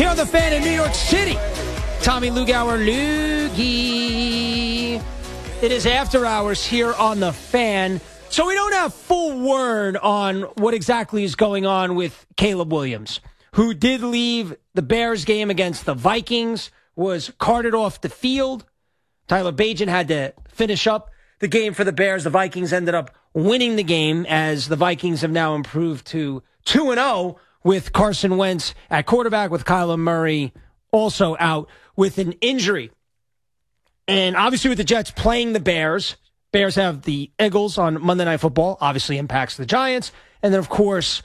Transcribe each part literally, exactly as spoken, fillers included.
Here on the Fan in New York City, Tommy Lugauer, Loogie. It is after hours here on the Fan, so we don't have full word on what exactly is going on with Caleb Williams, who did leave the Bears game against the Vikings, was carted off the field. Tyler Bagent had to finish up the game for the Bears. The Vikings ended up winning the game, as the Vikings have now improved to two and oh with Carson Wentz at quarterback, with Kyler Murray also out with an injury. And obviously with the Jets playing the Bears, Bears have the Eagles on Monday Night Football, obviously impacts the Giants. And then, of course,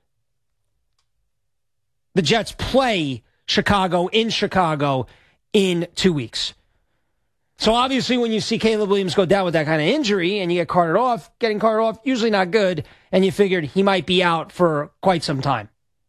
the Jets play Chicago in Chicago in two weeks. So obviously when you see Caleb Williams go down with that kind of injury and you get carted off, getting carted off, usually not good, and you figured he might be out for quite some time.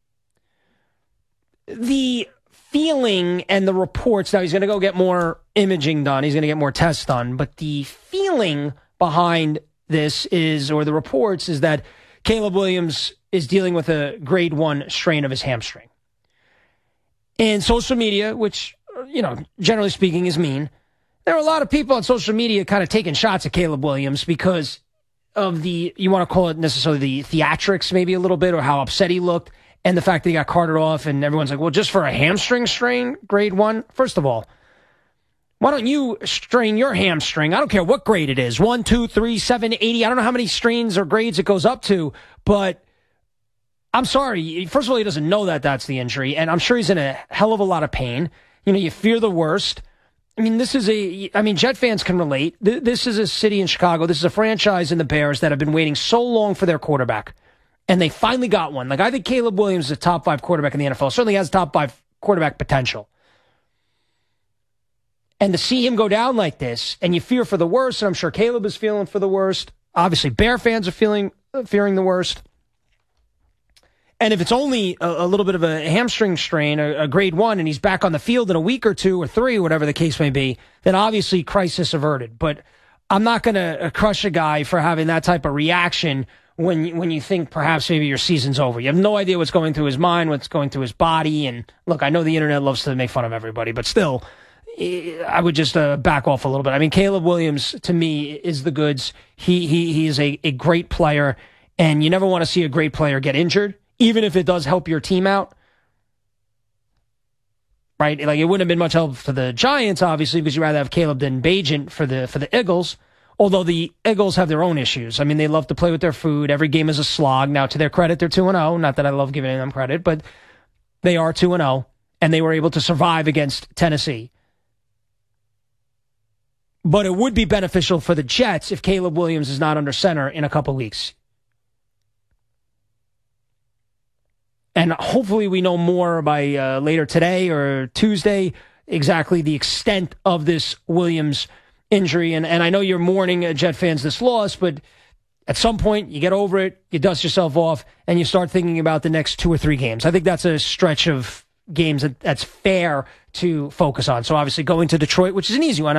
The feeling and the reports, now he's going to go get more imaging done, he's going to get more tests done, but the feeling behind this is, or the reports, is that Caleb Williams is dealing with a grade one strain of his hamstring. And social media, which, you know, generally speaking is mean, there are a lot of people on social media kind of taking shots at Caleb Williams because of the, you want to call it necessarily the theatrics maybe a little bit, or how upset he looked, and the fact that he got carted off, and everyone's like, well, just for a hamstring strain, grade one? First of all, why don't you strain your hamstring? I don't care what grade it is, one, two, three, seven, eighty. I don't know how many strains or grades it goes up to, but I'm sorry. First of all, he doesn't know that that's the injury, and I'm sure he's in a hell of a lot of pain. You know, you fear the worst. I mean, this is a, I mean, Jet fans can relate. This is a city in Chicago. This is a franchise in the Bears that have been waiting so long for their quarterback. And they finally got one. Like, I think Caleb Williams is a top five quarterback in the N F L. Certainly has top five quarterback potential. And to see him go down like this, and you fear for the worst, and I'm sure Caleb is feeling for the worst. Obviously, Bear fans are feeling, uh, fearing the worst. And if it's only a, a little bit of a hamstring strain, a, a grade one, and he's back on the field in a week or two or three, whatever the case may be, then obviously crisis averted. But I'm not going to crush a guy for having that type of reaction when you, when you think perhaps maybe your season's over. You have no idea what's going through his mind, what's going through his body. And look, I know the internet loves to make fun of everybody, but still, I would just uh, back off a little bit. I mean, Caleb Williams, to me, is the goods. He, he, he is a, a great player, and you never want to see a great player get injured, even if it does help your team out. Right? Like, it wouldn't have been much help for the Giants, obviously, because you'd rather have Caleb than Bagent for the for the Eagles. Although the Eagles have their own issues. I mean, they love to play with their food. Every game is a slog. Now, to their credit, they're two and oh. Not that I love giving them credit, but they are two and oh, and they were able to survive against Tennessee. But it would be beneficial for the Jets if Caleb Williams is not under center in a couple weeks. And hopefully we know more by uh, later today or Tuesday exactly the extent of this Williams injury. And, and I know you're mourning, uh, Jet fans, this loss, but at some point you get over it, you dust yourself off, and you start thinking about the next two or three games. I think that's a stretch of games that, that's fair to focus on. So obviously going to Detroit, which is an easy one.